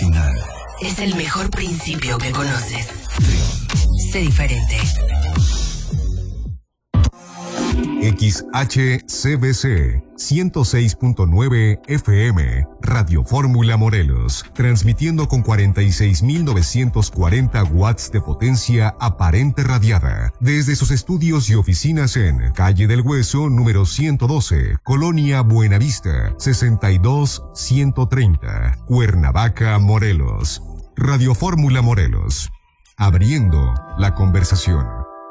final. Es el mejor principio que conoces. Sé diferente. XHCBC 106.9 FM, Radio Fórmula Morelos, transmitiendo con 46.940 watts de potencia aparente radiada, desde sus estudios y oficinas en Calle del Hueso, número 112, Colonia Buenavista, 62130, Cuernavaca, Morelos. Radio Fórmula Morelos, abriendo la conversación.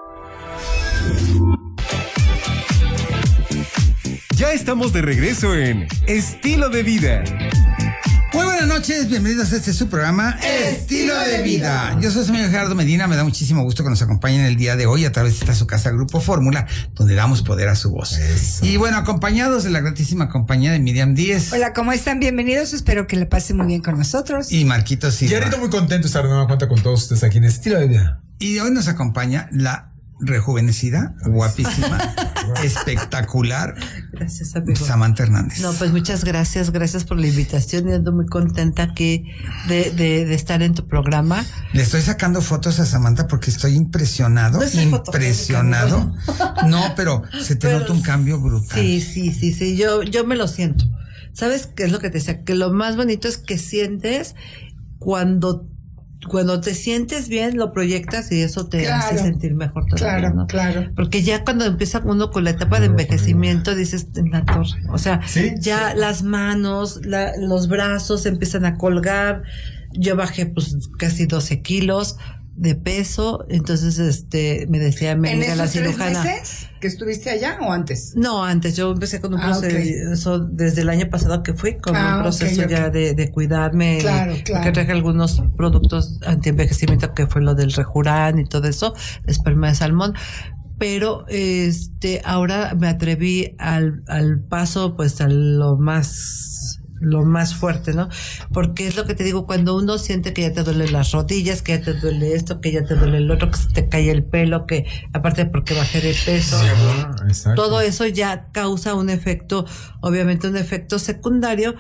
Ya estamos de regreso en Estilo de Vida. Muy buenas noches, bienvenidos a este su programa Estilo de Vida. Yo soy el señor Gerardo Medina, me da muchísimo gusto que nos acompañen el día de hoy a través de esta su casa Grupo Fórmula, donde damos poder a su voz. Eso. Y bueno, acompañados de la gratísima compañía de Miriam Díez. Hola, ¿cómo están? Bienvenidos, espero que la pasen muy bien con nosotros. Y Marquitos Silva. Y ahorita muy contento de estar de nueva cuenta con todos ustedes aquí en Estilo de Vida. Y hoy nos acompaña la rejuvenecida, guapísima, espectacular. Gracias, amigo. Samantha Hernández. No, pues muchas gracias por la invitación y ando muy contenta aquí de estar en tu programa. Le estoy sacando fotos a Samantha porque estoy impresionado. No es impresionado. No, pero se te nota un cambio brutal. Sí, yo me lo siento. ¿Sabes qué es lo que te decía? Que lo más bonito es que sientes cuando te sientes bien, lo proyectas y eso te hace sentir mejor todavía, ¿no? Claro. Porque ya cuando empieza uno con la etapa de envejecimiento, dices, en la torre. O sea, ya las manos, los brazos empiezan a colgar. Yo bajé pues casi 12 kilos de peso, entonces me decía la cirujana. ¿En esos 3 meses que estuviste allá o antes? No, antes. Yo empecé con un proceso desde el año pasado que fui con un proceso ya de cuidarme. Claro. Que traje algunos productos antienvejecimiento, que fue lo del Rejurán y todo eso, esperma de salmón. Pero ahora me atreví al paso, pues a lo más fuerte, ¿no? Porque es lo que te digo, cuando uno siente que ya te duelen las rodillas, que ya te duele esto, que ya te duele el otro, que se te cae el pelo, que aparte porque bajé de peso, todo eso ya causa un efecto, obviamente un efecto secundario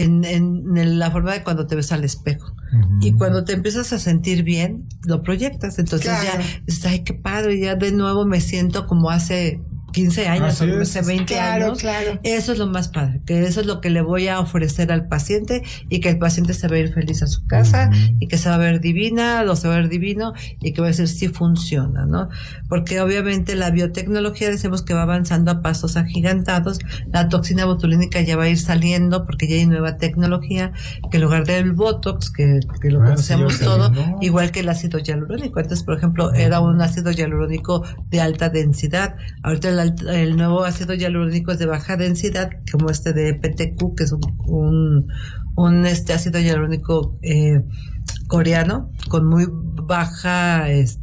en la forma de cuando te ves al espejo. Y cuando te empiezas a sentir bien, lo proyectas. Entonces ya dices, ay, qué padre, ya de nuevo me siento como hace 15 años, hace 20 años. Claro. Eso es lo más padre, que eso es lo que le voy a ofrecer al paciente, y que el paciente se va a ir feliz a su casa, y que se va a ver divina, o se va a ver divino, y que va a decir sí funciona, ¿no? Porque obviamente la biotecnología, decimos que va avanzando a pasos agigantados. La toxina botulínica ya va a ir saliendo porque ya hay nueva tecnología, que en lugar del Botox, que lo conocemos todo, igual que el ácido hialurónico. Antes, por ejemplo, era un ácido hialurónico de alta densidad. Ahorita el nuevo ácido hialurónico es de baja densidad, como de PTQ, que es un ácido hialurónico coreano con muy baja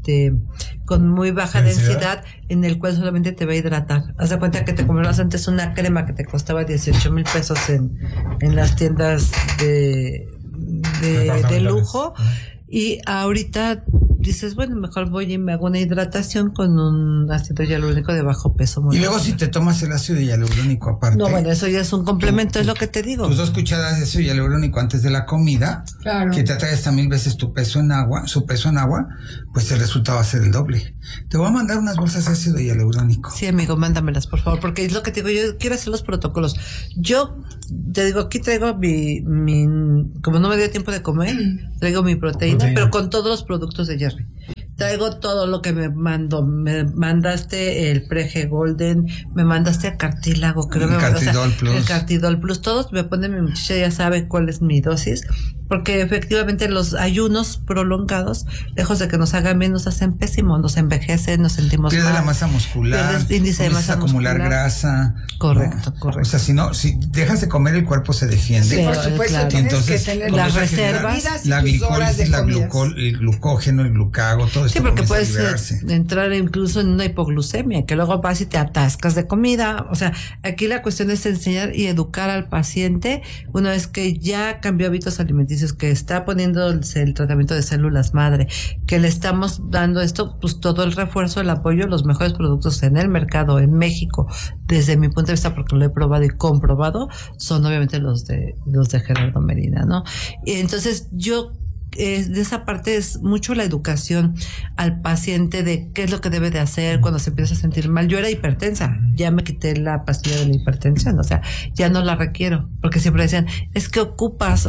densidad, en el cual solamente te va a hidratar. Haz de cuenta que te comprabas antes una crema que te costaba 18,000 pesos en las tiendas de lujo, y ahorita dices, bueno, mejor voy y me hago una hidratación con un ácido hialurónico de bajo peso. Y luego si te tomas el ácido hialurónico aparte. No, bueno, eso ya es un complemento, es lo que te digo. Tus 2 cucharadas de ácido hialurónico antes de la comida, que te atrae hasta 1000 veces su peso en agua, pues el resultado va a ser el doble. Te voy a mandar unas bolsas de ácido hialurónico. Sí, amigo, mándamelas, por favor, porque es lo que te digo, yo quiero hacer los protocolos. Yo te digo, aquí traigo mi como no me dio tiempo de comer, traigo mi proteína, pero con todos los productos de Jerry. Traigo todo lo que me mandaste el Prege Golden, me mandaste el cartílago, creo que el Cartidol Plus, todos me ponen, mi muchacha ya sabe cuál es mi dosis, porque efectivamente los ayunos prolongados, lejos de que nos hagan bien, nos hacen pésimo, nos envejecen, nos sentimos pierde mal, la masa muscular, índice de masa acumular muscular, grasa. Correcto. O sea, si dejas de comer, el cuerpo se defiende. Sí, por supuesto, claro. Tienes entonces que tener las reservas, la glicólisis, el glucógeno, el glucago, todo todo esto Sí, porque comienza a puedes liberarse. entrar incluso en una hipoglucemia, que luego vas y te atascas de comida. O sea, aquí la cuestión es enseñar y educar al paciente una vez que ya cambió hábitos alimenticios, que está poniéndose el tratamiento de células madre, que le estamos dando esto, pues todo el refuerzo, el apoyo, los mejores productos en el mercado en México, desde mi punto de vista, porque lo he probado y comprobado, son obviamente los de Gerardo Medina, ¿no? Y entonces yo de esa parte es mucho la educación al paciente de qué es lo que debe de hacer cuando se empieza a sentir mal. Yo era hipertensa, ya me quité la pastilla de la hipertensión, o sea, ya no la requiero, porque siempre decían, es que ocupas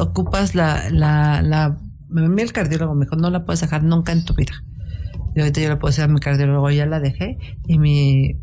a mí el cardiólogo me dijo, no la puedes dejar nunca en tu vida. Y ahorita yo le puedo decir a mi cardiólogo, ya la dejé, y mi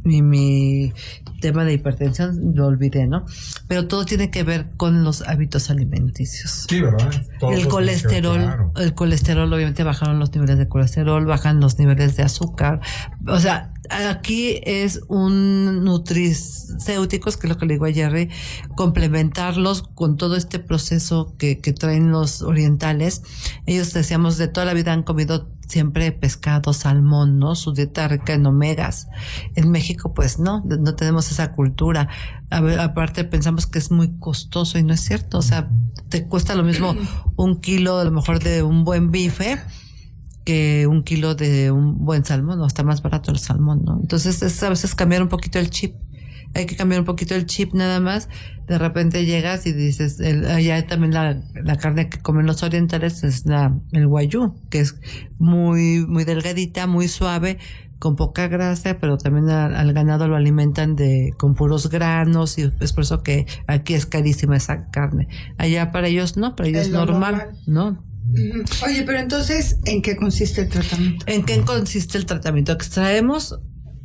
tema de hipertensión lo olvidé, ¿no? Pero todo tiene que ver con los hábitos alimenticios. Sí, ¿verdad? El colesterol, obviamente bajaron los niveles de colesterol, bajan los niveles de azúcar. O sea, aquí es un nutricéuticos, que es lo que le digo a Jerry, complementarlos con todo este proceso que traen los orientales. Ellos, decíamos, de toda la vida han comido siempre pescado, salmón, ¿no? Su dieta rica en omegas. En México, pues no tenemos esa cultura. Aparte pensamos que es muy costoso y no es cierto. O sea, te cuesta lo mismo un kilo a lo mejor de un buen bife que un kilo de un buen salmón, o está más barato el salmón, ¿no? Entonces es a veces cambiar un poquito el chip. Hay que cambiar un poquito el chip nada más. De repente llegas y dices, allá también la carne que comen los orientales es el wagyu, que es muy, muy delgadita, muy suave, con poca grasa, pero también al ganado lo alimentan con puros granos, y es por eso que aquí es carísima esa carne. Allá para ellos no, para ellos es normal, ¿no? Oye, pero entonces, ¿en qué consiste el tratamiento? ¿En qué consiste el tratamiento? Extraemos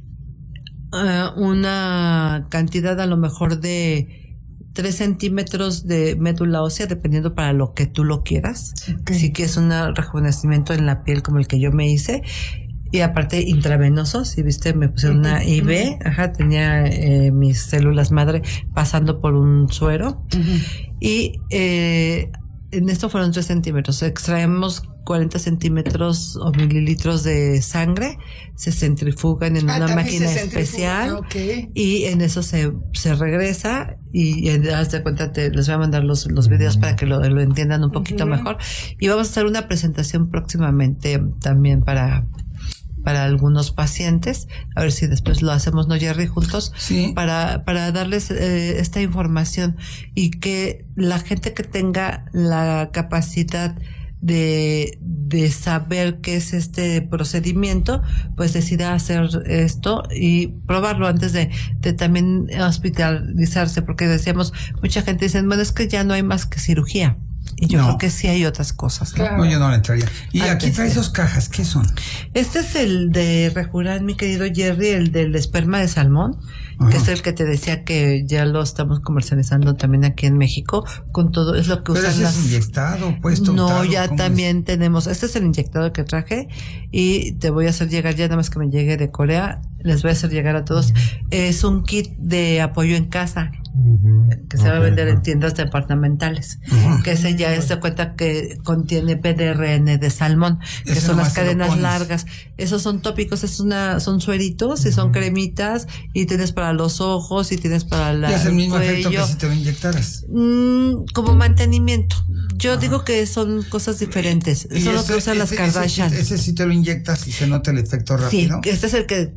una cantidad a lo mejor de 3 centímetros de médula ósea, dependiendo para lo que tú lo quieras. Okay. Si quieres un rejuvenecimiento en la piel como el que yo me hice, y aparte intravenoso, si viste, me pusieron una IV, tenía mis células madre pasando por un suero, y en esto fueron 3 centímetros. Extraemos 40 centímetros o mililitros de sangre, se centrifugan en una máquina especial, y en eso se regresa, y haz de cuenta, les voy a mandar los videos para que lo entiendan un poquito mejor, y vamos a hacer una presentación próximamente también para algunos pacientes, a ver si después lo hacemos, ¿no, Jerry? Juntos, sí, para darles esta información, y que la gente que tenga la capacidad de saber qué es este procedimiento, pues decida hacer esto y probarlo antes de también hospitalizarse, porque decíamos, mucha gente dice, bueno, es que ya no hay más que cirugía. Y yo creo que sí hay otras cosas, ¿no? No, yo no le entraría. Y aquí traes 2 cajas, ¿qué son? Este es el de Rejuran, mi querido Jerry, el del esperma de salmón, que es el que te decía que ya lo estamos comercializando también aquí en México, con todo, es lo que ¿Pero usan ese es inyectado, puesto? No, untado, ya también tenemos, este es el inyectado que traje, y te voy a hacer llegar, ya nada más que me llegue de Corea, les voy a hacer llegar a todos. Es un kit de apoyo en casa, que se va a vender en tiendas departamentales, que ese ya se cuenta que contiene PDRN de salmón, que Ese son las nomás te lo cadenas pones. largas. Esos son tópicos, son sueritos y son cremitas, y tienes para los ojos y tienes para Y es el mismo efecto que cuello. si te lo inyectaras. Como mantenimiento. Yo digo que son cosas diferentes. Y Son lo que ese- usan las ese- Kardashian. Ese sí te lo inyectas y se nota el efecto Sí, rápido. este es el que...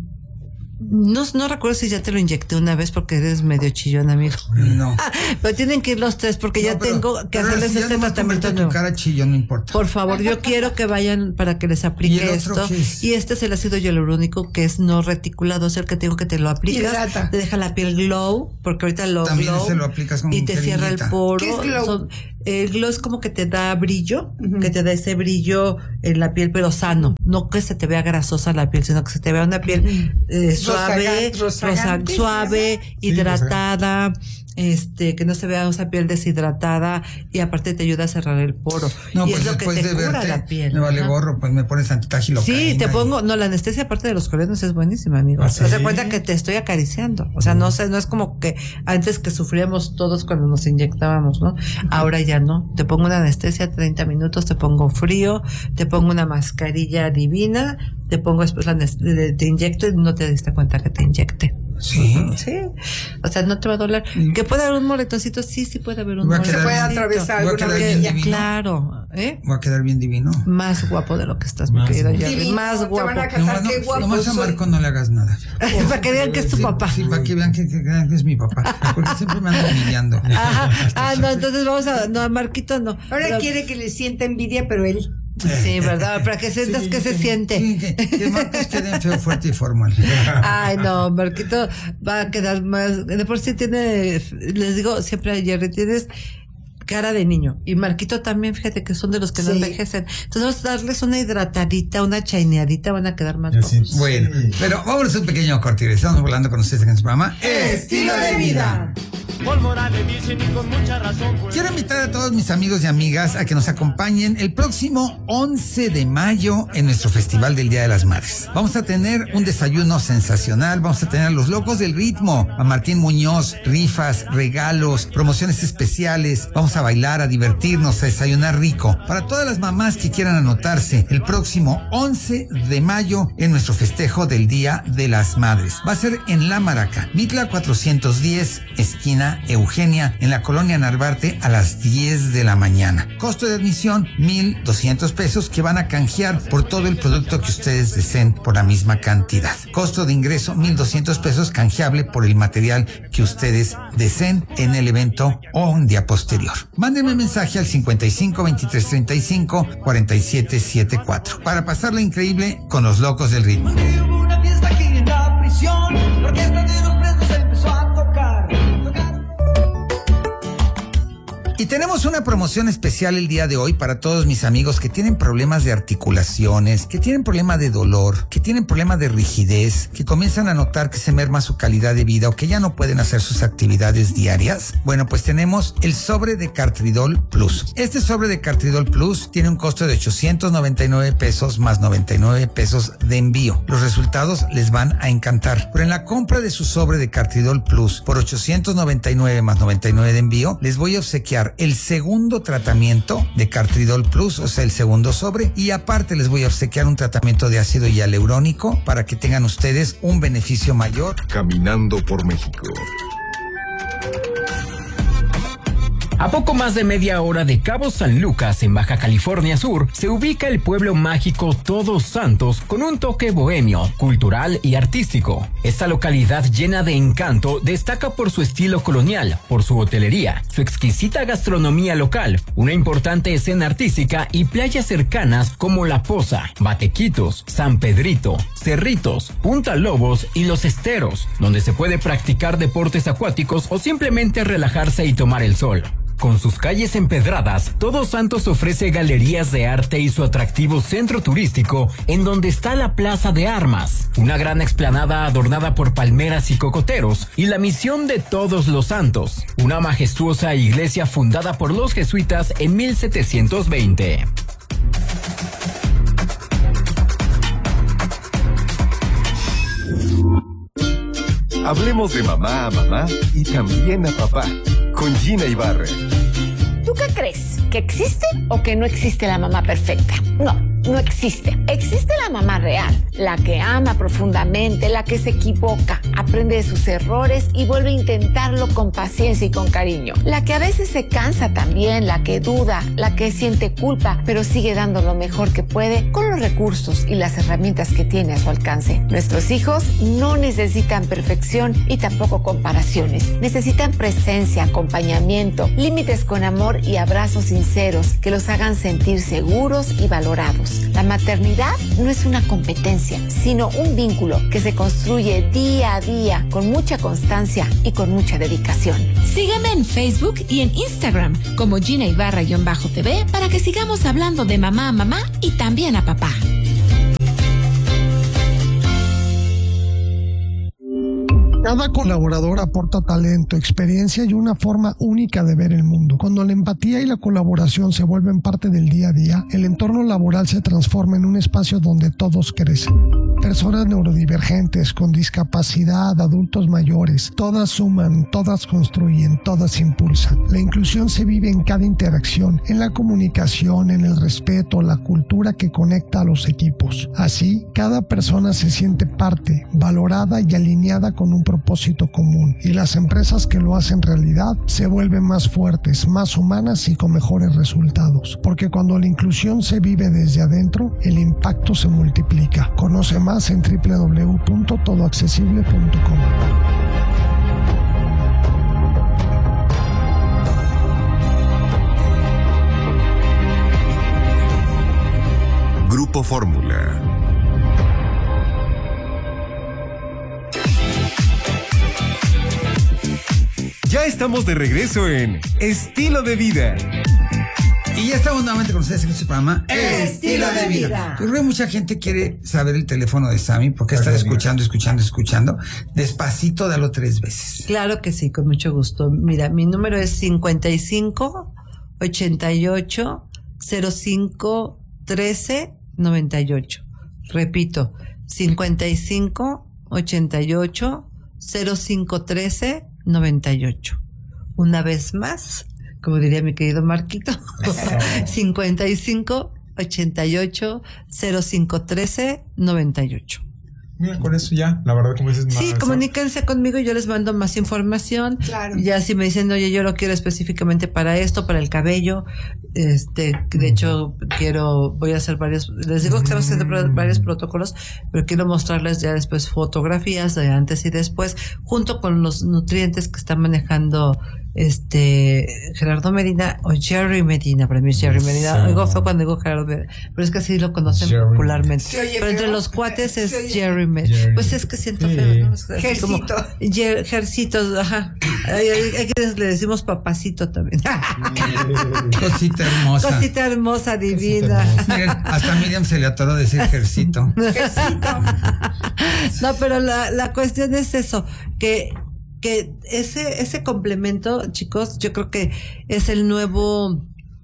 No recuerdo si ya te lo inyecté una vez, porque eres medio chillón, amigo. No. Pero tienen que ir los 3 porque No, ya pero- tengo que pero hacerles si ya este nomás tratamiento convierte nuevo. tu cara chillón, no importa. Por favor, yo quiero que vayan para que les aplique ¿Y el otro esto. qué es? Y este es el ácido hialurónico, que es no reticulado, es el que tengo que te lo aplicas. Hidrata. Te deja la piel glow, porque ahorita lo También glow se lo aplicas con y te cierra el jeringuita. poro. ¿Qué es glow? El glow es como que te da brillo, que te da ese brillo en la piel, pero sano. No que se te vea grasosa la piel, sino que se te vea una piel suave, Rozagante, suave, hidratada, que no se vea esa piel deshidratada y aparte te ayuda a cerrar el poro. No, y pues es lo que después te de cura verte, la piel. me vale Ajá. gorro, pues me pones antitágilocaína. Sí, te pongo, la anestesia aparte de los coreanos es buenísima, amigo. ¿Ah, sí? Haz de cuenta que te estoy acariciando. O sea, no sé, no es como que antes que sufríamos todos cuando nos inyectábamos, ¿no? Ahora ya no. Te pongo una anestesia 30 minutos, te pongo frío, te pongo una mascarilla divina, te pongo después te inyecto y no te diste cuenta que te inyecté. Sí. Sí. O sea, no te va a doler. ¿Que puede haber un moretoncito? Sí puede haber un Va a moretocito. quedar Se puede bien- atravesar voy a alguna quedar vez. bien divino. Claro, Voy a quedar bien divino. Más guapo de lo que estás, mi Más querido guapo. Jerry. Divino, Más te guapo. van a cantar, qué guapo Nomás a soy. Marco no le hagas nada. Para que digan que es tu Sí, papá. Sí, para que vean que es mi papá. Porque siempre me anda humillando. Ajá. No, entonces no, a Marquito no. Ahora Pero- quiere que le sienta envidia, pero él. Sí, ¿verdad? Para que sientas que se siente. Sí, que Marcos quede feo, fuerte y formal. Ay, no, Marquito va a quedar más. De por sí tiene, les digo siempre a Jerry, tienes cara de niño. Y Marquito también, fíjate que son de los que no Sí. envejecen. Entonces vamos a darles una hidratadita, una chaineadita, van a quedar más Así. guapos. Bueno, pero vámonos a un pequeño corte. Estamos hablando con ustedes en este programa Estilo de Vida. Pólvora le dicen y con mucha razón. Pues. Quiero invitar a todos mis amigos y amigas a que nos acompañen el próximo 11 de mayo en nuestro Festival del Día de las Madres. Vamos a tener un desayuno sensacional, vamos a tener a los locos del ritmo, a Martín Muñoz, rifas, regalos, promociones especiales, vamos a bailar, a divertirnos, a desayunar rico. Para todas las mamás que quieran anotarse el próximo 11 de mayo en nuestro festejo del Día de las Madres. Va a ser en La Maraca, Mitla 410, esquina Eugenia, en la colonia Narvarte, a las 10 de la mañana. Costo de admisión, 1,200 pesos, que van a canjear por todo el producto que ustedes deseen por la misma cantidad. Costo de ingreso, 1,200 pesos, canjeable por el material que ustedes deseen en el evento o un día posterior. Mándenme mensaje al 55 23 35 47 74 para pasarla increíble con los locos del ritmo. Hubo una fiesta aquí en la prisión. La orquesta de los presos empezó a tocar. Y tenemos una promoción especial el día de hoy para todos mis amigos que tienen problemas de articulaciones, que tienen problema de dolor, que tienen problema de rigidez, que comienzan a notar que se merma su calidad de vida o que ya no pueden hacer sus actividades diarias. Bueno, pues tenemos el sobre de Cartridol Plus. Este sobre de Cartridol Plus tiene un costo de 899 pesos más 99 pesos de envío. Los resultados les van a encantar. Pero en la compra de su sobre de Cartridol Plus por 899 más 99 de envío, les voy a obsequiar el segundo tratamiento de Cartridol Plus, o sea, el segundo sobre, y aparte les voy a obsequiar un tratamiento de ácido hialurónico para que tengan ustedes un beneficio mayor. Caminando por México. A poco más de media hora de Cabo San Lucas, en Baja California Sur, se ubica el pueblo mágico Todos Santos con un toque bohemio, cultural y artístico. Esta localidad llena de encanto destaca por su estilo colonial, por su hotelería, su exquisita gastronomía local, una importante escena artística y playas cercanas como La Poza, Batequitos, San Pedrito, Cerritos, Punta Lobos y Los Esteros, donde se puede practicar deportes acuáticos o simplemente relajarse y tomar el sol. Con sus calles empedradas, Todos Santos ofrece galerías de arte y su atractivo centro turístico, en donde está la Plaza de Armas, una gran explanada adornada por palmeras y cocoteros, y la Misión de Todos los Santos, una majestuosa iglesia fundada por los jesuitas en 1720. Hablemos de mamá a mamá y también a papá. Con Gina Ibarra. ¿Tú qué crees? ¿Que existe o que no existe la mamá perfecta? No existe. Existe la mamá real, la que ama profundamente, la que se equivoca, aprende de sus errores y vuelve a intentarlo con paciencia y con cariño. La que a veces se cansa también, la que duda, la que siente culpa, pero sigue dando lo mejor que puede con los recursos y las herramientas que tiene a su alcance. Nuestros hijos no necesitan perfección y tampoco comparaciones. Necesitan presencia, acompañamiento, límites con amor y abrazos sinceros que los hagan sentir seguros y valorados. La maternidad no es una competencia, sino un vínculo que se construye día a día con mucha constancia y con mucha dedicación. Sígueme en Facebook y en Instagram como Gina Ibarra-TV para que sigamos hablando de mamá a mamá y también a papá. Cada colaborador aporta talento, experiencia y una forma única de ver el mundo. Cuando la empatía y la colaboración se vuelven parte del día a día, el entorno laboral se transforma en un espacio donde todos crecen. Personas neurodivergentes, con discapacidad, adultos mayores, todas suman, todas construyen, todas impulsan. La inclusión se vive en cada interacción, en la comunicación, en el respeto, la cultura que conecta a los equipos. Así, cada persona se siente parte, valorada y alineada con un propósito común, y las empresas que lo hacen realidad se vuelven más fuertes, más humanas y con mejores resultados. Porque cuando la inclusión se vive desde adentro, el impacto se multiplica. Conoce más en www.todoaccesible.com. Grupo Fórmula. Ya estamos de regreso en Estilo de Vida. Y ya estamos nuevamente con ustedes en este programa Estilo de Vida. Yo creo que mucha gente quiere saber el teléfono de Sammy porque está escuchando. Despacito, dalo 3 veces. Claro que sí, con mucho gusto. Mira, mi número es 55 88 05 13 98. Repito, 55 88 05 13 98. Una vez más, como diría mi querido Marquito, 55 88 05 13 98. Mira, con eso ya, la verdad, como dices, Sí, comuníquense conmigo y yo les mando más información. Claro. Ya si me dicen, oye, yo lo quiero específicamente para esto, para el cabello, de hecho voy a hacer varios, les digo que estamos haciendo varios protocolos, pero quiero mostrarles ya después fotografías de antes y después, junto con los nutrientes que está manejando Gerardo Medina o Jerry Medina. Para mí es Jerry Medina. Oigo fue cuando digo Gerardo Medina, pero es que así lo conocen Jerry popularmente. Sí, oye, pero entre feo. los cuates es Sí, Jerry Medina. Pues es que siento feo, ¿no? Es así como Jercito, ajá. Hay quienes le decimos papacito también. Cosita hermosa. Cosita hermosa, divina. Miren, hasta a Miriam se le atoró decir Jercito. No, pero la cuestión es eso, que ese complemento, chicos, yo creo que es el nuevo,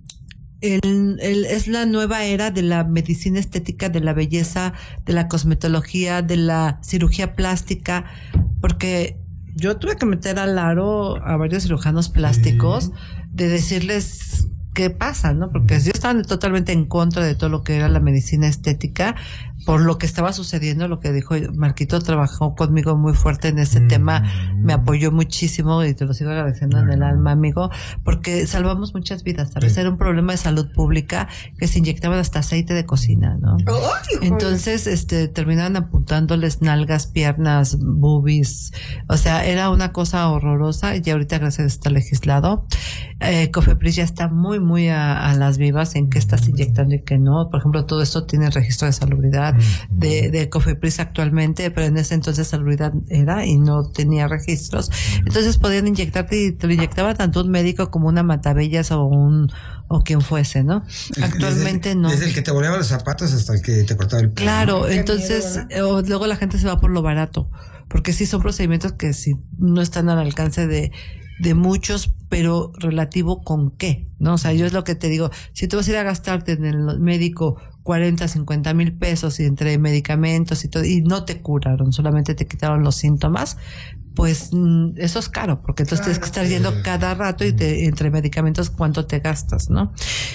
es la nueva era de la medicina estética, de la belleza, de la cosmetología, de la cirugía plástica, porque yo tuve que meter al aro a varios cirujanos plásticos de decirles qué pasa, ¿no? Porque yo estaba totalmente en contra de todo lo que era la medicina estética, por lo que estaba sucediendo, lo que dijo Marquito, trabajó conmigo muy fuerte en ese tema, me apoyó muchísimo y te lo sigo agradeciendo en el alma, amigo, porque salvamos muchas vidas, ¿sabes? Era un problema de salud pública que se inyectaban hasta aceite de cocina, ¿no? Entonces, terminaban apuntándoles nalgas, piernas, boobies, o sea, era una cosa horrorosa y ahorita gracias a está legislado. Cofepris ya está muy a las vivas en qué estás inyectando y qué no. Por ejemplo, todo esto tiene registro de salubridad de Cofepris actualmente, pero en ese entonces salubridad era y no tenía registros. Entonces podían inyectarte y te lo inyectaba tanto un médico como una Matabellas o quien fuese, ¿no? Actualmente no. Desde el que te volaba los zapatos hasta el que te cortaba el pelo. Claro, entonces luego la gente se va por lo barato, porque sí son procedimientos que sí no están al alcance de muchos, pero relativo con qué, ¿no? O sea, yo es lo que te digo, si tú vas a ir a gastarte en el médico 40, 50 mil pesos y entre medicamentos y todo, y no te curaron, solamente te quitaron los síntomas, pues eso es caro, porque entonces tienes que estar yendo cada rato y entre medicamentos cuánto te gastas, ¿no?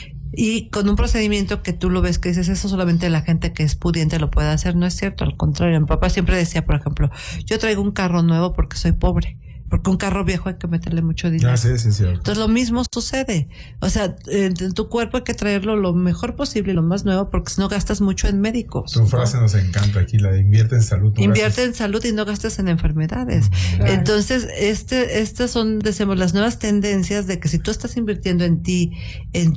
Y con un procedimiento que tú lo ves que dices, eso solamente la gente que es pudiente lo puede hacer, no es cierto, al contrario. Mi papá siempre decía, por ejemplo, yo traigo un carro nuevo porque soy pobre. Porque un carro viejo hay que meterle mucho dinero. Sí, cierto. Entonces lo mismo sucede. O sea, en tu cuerpo hay que traerlo lo mejor posible y lo más nuevo, porque si no gastas mucho en médicos. Tu frase nos encanta aquí, la de invierte en salud. Invierte en salud y no gastes en enfermedades. Claro. Entonces, estas son, decimos, las nuevas tendencias de que si tú estás invirtiendo en ti, en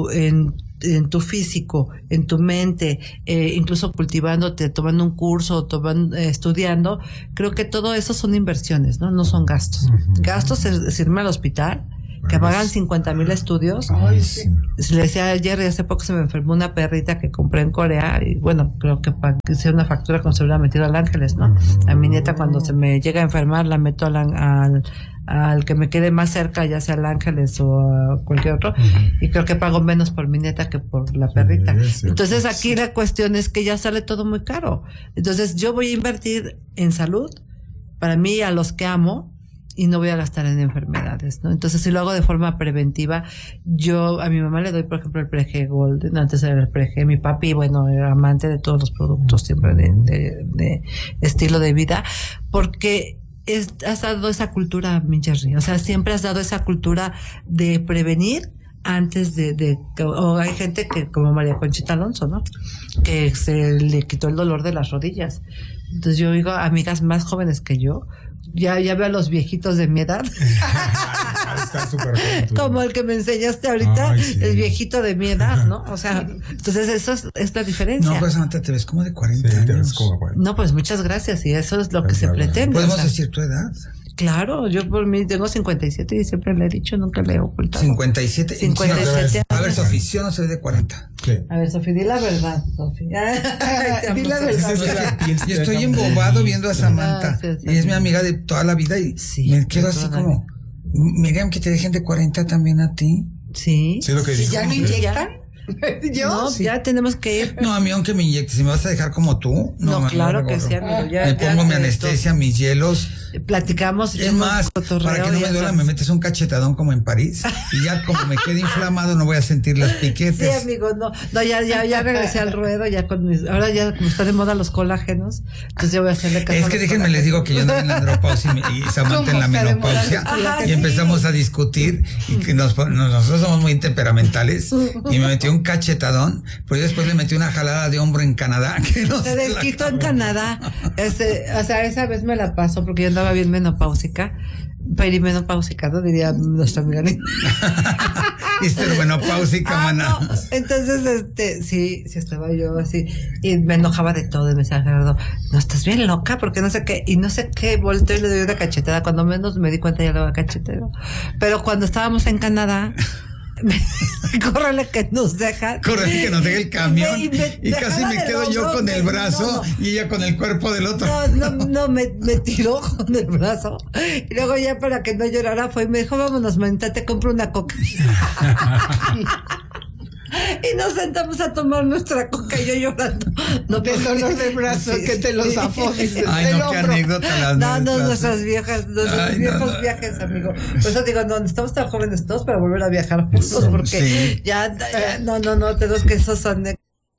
tu físico, en tu mente, incluso cultivándote, tomando un curso, estudiando, creo que todo eso son inversiones, ¿no? No son gastos. Gastos es irme al hospital, que pagan 50,000 estudios. Ay, sí. Le decía ayer, hace poco se me enfermó una perrita que compré en Corea y bueno, creo que hice una factura como si hubiera metido al Ángeles, ¿no? A mi nieta cuando se me llega a enfermar la meto al que me quede más cerca, ya sea al Ángeles o a cualquier otro, y creo que pago menos por mi nieta que por la perrita. Sí. Entonces aquí la cuestión es que ya sale todo muy caro. Entonces yo voy a invertir en salud para mí, a los que amo, y no voy a gastar en enfermedades, ¿no? Entonces, si lo hago de forma preventiva, yo a mi mamá le doy, por ejemplo, el Prege Gold, antes era el Prege, mi papi, bueno, era amante de todos los productos siempre de estilo de vida, porque has dado esa cultura, mi Jerry, o sea, siempre has dado esa cultura de prevenir antes o hay gente que, como María Conchita Alonso, ¿no? Que se le quitó el dolor de las rodillas. Entonces yo digo, amigas más jóvenes que yo, ya veo a los viejitos de mi edad. Está súper joven, como el que me enseñaste ahorita. Ay, sí. El viejito de mi edad, ¿no? O sea, entonces eso es la diferencia. No, pues Samantha, te ves como de 40 Sí, te ves años. como 40. No, pues muchas gracias, y eso es lo que se Claro. pretende. ¿Podemos o sea, decir tu edad? claro, yo por mí tengo 57 y siempre le he dicho, nunca le he ocultado. 57. 57 A ver, años. Sofía, yo no soy de 40. Sí. A ver, Sofía, di la verdad, Sofía. Di la verdad. Sí, sí, sí. Yo estoy embobado viendo a Samantha. Ah, sí, Y es mi amiga de toda la vida y Sí, me quedo de así toda la como, Miriam, que te dejen de 40 también a ti. Sí. Sí, lo que dijo. ¿Ya me inyectan? ¿Yo? No, Sí. ya tenemos que ir. No, a mí aunque me inyectes, si me vas a dejar como tú. No, me claro que gorro. sí, amigo. Ya, Me pongo mi ya, anestesia, mis hielos. platicamos. Es más, para que no me duela, me metes un cachetadón como en París. Y ya como me quede inflamado, no voy a sentir los Sí, piquetes. amigo, no, ya regresé al ruedo, ya ahora ya como está de moda los colágenos, entonces yo voy a hacerle caso. Es a que los déjenme les digo que yo ando en la andropausia y Samantha en la ¿Cómo está de moda? menopausia. Ajá, Y sí. empezamos a discutir y que nosotros somos muy temperamentales. Y me metió un cachetadón, pero yo después le metí una jalada de hombro en Canadá. Que no Se se la desquitó en acabó. Canadá. O sea, esa vez me la pasó porque yo andaba bien menopáusica. Perimenopáusica, ¿no? Diría nuestra amiga. Histermenopáusica, maná. No. Entonces, sí estaba yo así. Y me enojaba de todo. Y me decía, Gerardo, no estás bien loca, porque no sé qué. Y no sé qué, volteo y le doy una cachetada. Cuando menos me di cuenta, ya le daba cachetero. Pero cuando estábamos en Canadá, córrele que nos deja. Corre que nos deje el camión. Y Y casi me quedo yo con el brazo y ella con el cuerpo del otro. No, me tiró con el brazo. Y luego ya para que no llorara fue y me dijo, vámonos, manita, te compro una coca. Y nos sentamos a tomar nuestra coca y yo llorando. No, Del dolor del brazo que te lo zafó, dices, Ay, del no, qué hombro. anécdota las nuestras. nuestras viejas, nuestros Ay, viejos no. viajes, amigo. Por eso digo, no, estamos tan jóvenes todos para volver a viajar juntos, porque Sí. ya, no, tenemos que esos anécdotas,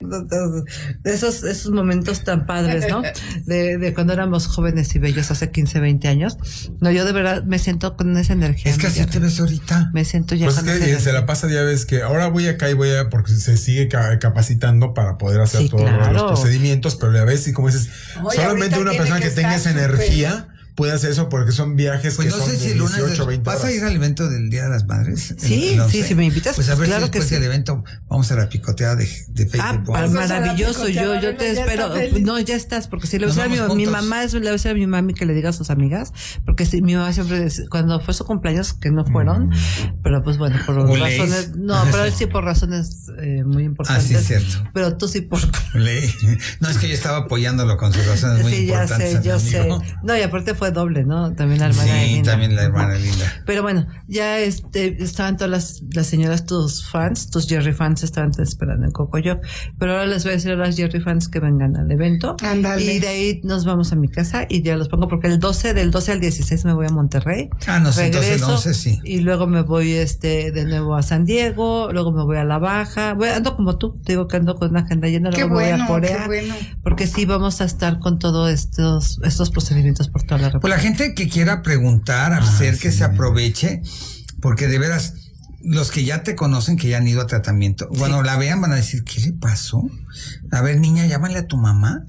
de esos momentos tan padres, ¿no? De cuando éramos jóvenes y bellos hace 15, 20 años. No, yo de verdad me siento con esa energía. Es que así te ves ahorita. Me siento ya Pues con es esa que se energía. la pasa ya ves que ahora voy acá y porque se sigue capacitando para poder hacer Sí, todos claro. los procedimientos, pero a veces, y como dices, Oye, solamente ahorita una tiene persona que que tenga esa estar energía puede hacer eso porque son viajes Pues que no son sé si de el lunes 18, 20 vas horas. a ir al evento del Día de las Madres. Sí, el 11. sí, si me invitas, Pues a ver claro si que después sí. del evento vamos a la picoteada de Facebook. Ah, Vamos a la maravilloso, picoteada, yo te ya espero. está feliz. No, ya estás, porque si le Nos voy a decir a vamos mi juntos. mamá, le voy a decir a mi mami que le diga a sus amigas, porque si mi mamá siempre, cuando fue su cumpleaños, que no fueron, pero pues bueno, por Huléis. razones, no, pero él sí por razones muy importantes. Ah, sí, cierto. Pero tú sí por... No, es que yo estaba apoyándolo con sus razones muy Sí, ya importantes. sé, a mi yo sé. amigo. No, y aparte fue doble, ¿no? También la hermana de Sí, Linda. también la hermana linda. Pero bueno, ya estaban todas las señoras, tus fans, tus Jerry fans estaban esperando en Cocoyoc. Pero ahora les voy a decir a las Jerry fans que vengan al evento. Ándale. Y de ahí nos vamos a mi casa y ya los pongo porque del 12 al 16 me voy a Monterrey. Ah, no sé, entonces el 11 sí. Y luego me voy de nuevo a San Diego, luego me voy a La Baja. Ando como tú, te digo que ando con una agenda llena, Qué luego me voy bueno, a Corea. qué bueno. Porque sí vamos a estar con todos estos procedimientos por toda la República. Pues la gente que quiera preguntar, hacer que se aproveche, porque de veras, los que ya te conocen, que ya han ido a tratamiento, cuando la vean van a decir, ¿qué le pasó? A ver, niña, llámale a tu mamá.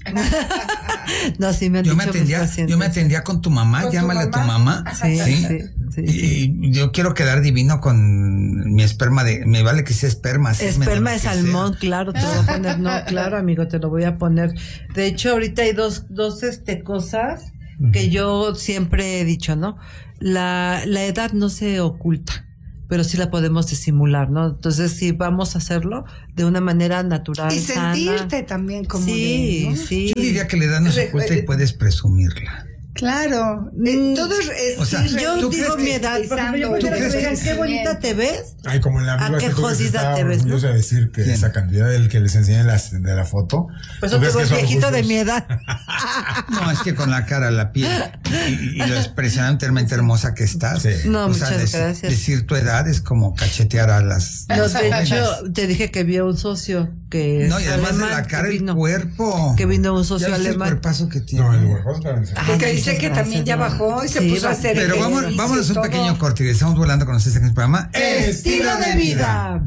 No, sí me han Yo dicho me atendía, mis pacientes. yo me atendía con tu mamá, ¿Con tu llámale a tu mamá? mamá. Sí. Y yo quiero quedar divino con mi esperma me vale que sea esperma. Esperma de salmón, claro, te lo voy a poner. No, claro, amigo, te lo voy a poner. De hecho, ahorita hay dos cosas que yo siempre he dicho, ¿no? La edad no se oculta, pero sí la podemos disimular, ¿no? Entonces sí vamos a hacerlo de una manera natural, y sentirte sana. también como sí, ¿no? sí. Yo diría que la edad no se oculta y puedes presumirla. Claro, todo es o sea, yo digo mi edad, por ejemplo, yo crees que qué bonita te ves. Ay, como la amiga qué que tú jodida te ves, ¿no? orgullosa de decir que esa cantidad del que les enseñé de la foto. Pues yo tengo el viejito de mi edad. No, es que con la cara, la piel y lo impresionantemente hermosa que estás. Sí. No, muchas gracias. Decir tu edad es como cachetear a las... No, de hecho, te dije que vi a un socio que No, y además alemán, de la cara, que vino, el cuerpo. que vino un socio ¿Ya viste alemán. el cuerpazo que tiene? No, el cuerpo es Porque dice que también ya bajó y se puso a hacer Pero ejercicio, vámonos un todo. pequeño corte y estamos volando con ustedes en el programa Estilo de vida.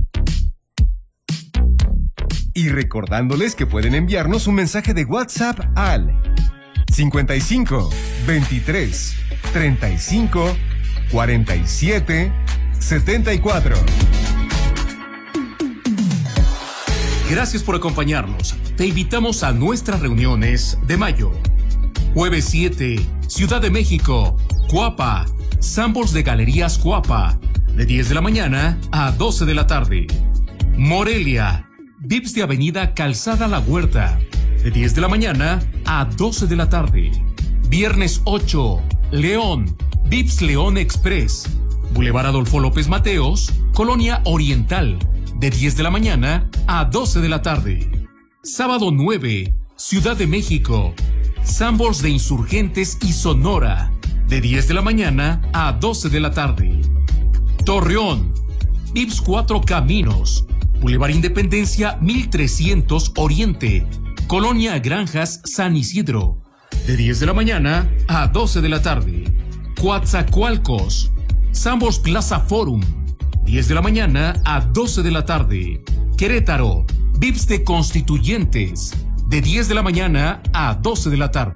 Y recordándoles que pueden enviarnos un mensaje de WhatsApp al 55 23 35 47 74. Gracias por acompañarnos. Te invitamos a nuestras reuniones de mayo. Jueves 7, Ciudad de México, Cuapa, Sanborns de Galerías Cuapa, de 10 de la mañana a 12 de la tarde. Morelia, Vips de Avenida Calzada La Huerta, de 10 de la mañana a 12 de la tarde. Viernes 8, León, Vips León Express, Boulevard Adolfo López Mateos, Colonia Oriental, de 10 de la mañana a 12 de la tarde. Sábado 9, Ciudad de México, Sanborns de Insurgentes y Sonora, de 10 de la mañana a 12 de la tarde. Torreón, Vips 4 Caminos, Boulevard Independencia 1300 Oriente, Colonia Granjas San Isidro, de 10 de la mañana a 12 de la tarde. Coatzacoalcos, Sanborns Plaza Forum, 10 de la mañana a 12 de la tarde. Querétaro, Vips de Constituyentes, de 10 de la mañana a 12 de la tarde.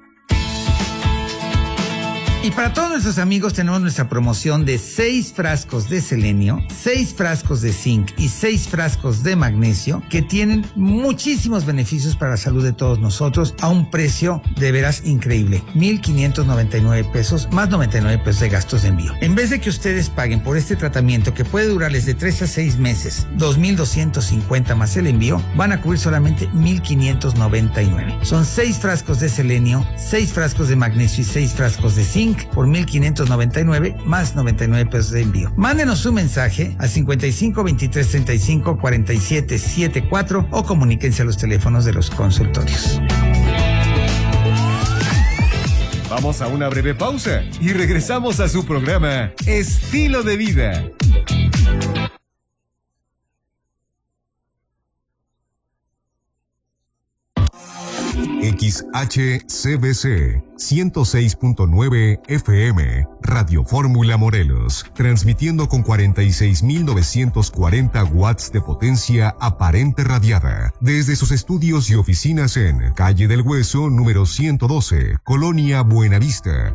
Y para todos nuestros amigos tenemos nuestra promoción de 6 frascos de selenio, 6 frascos de zinc y 6 frascos de magnesio que tienen muchísimos beneficios para la salud de todos nosotros a un precio de veras increíble. 1,599 pesos más 99 pesos de gastos de envío. En vez de que ustedes paguen por este tratamiento que puede durarles de 3 a 6 meses, 2,250 más el envío, van a cubrir solamente 1,599. Son 6 frascos de selenio, 6 frascos de magnesio y 6 frascos de zinc por 1,599 más 99 pesos de envío. Mándenos un mensaje al 55 23 35 47 74 o comuníquense a los teléfonos de los consultorios. Vamos a una breve pausa y regresamos a su programa Estilo de Vida. XHCBC 106.9 FM, Radio Fórmula Morelos, transmitiendo con 46.940 watts de potencia aparente radiada, desde sus estudios y oficinas en Calle del Hueso, número 112, Colonia Buenavista,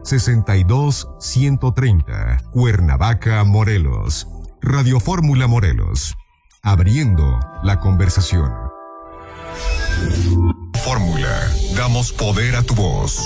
62130, Cuernavaca, Morelos. Radio Fórmula Morelos, abriendo la conversación. Fórmula, damos poder a tu voz.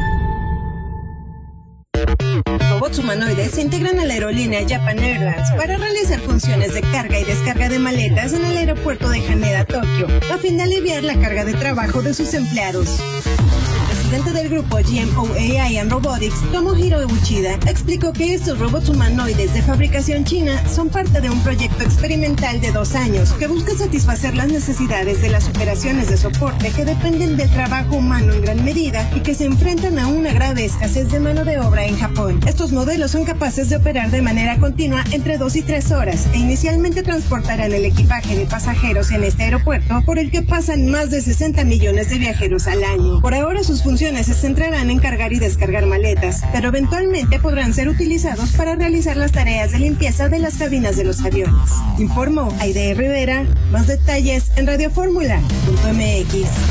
Robots humanoides se integran a la aerolínea Japan Airlines para realizar funciones de carga y descarga de maletas en el aeropuerto de Haneda, Tokio, a fin de aliviar la carga de trabajo de sus empleados. El presidente del grupo GMO AI and Robotics, Tomohiro Uchida, explicó que estos robots humanoides de fabricación china son parte de un proyecto experimental de 2 años que busca satisfacer las necesidades de las operaciones de soporte que dependen del trabajo humano en gran medida y que se enfrentan a una grave escasez de mano de obra en Japón. Estos modelos son capaces de operar de manera continua entre 2 y 3 horas e inicialmente transportarán el equipaje de pasajeros en este aeropuerto por el que pasan más de 60 millones de viajeros al año. Por ahora sus funciones se centrarán en cargar y descargar maletas, pero eventualmente podrán ser utilizados para realizar las tareas de limpieza de las cabinas de los aviones. Informó Aide Rivera. Más detalles en radiofórmula.mx.